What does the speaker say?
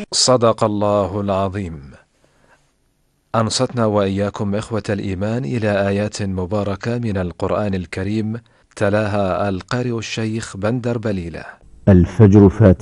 صدق الله العظيم. أنصتنا وإياكم إخوة الإيمان إلى آيات مباركة من القرآن الكريم، تلاها القارئ الشيخ بندر بليلة. الفجر فاتح.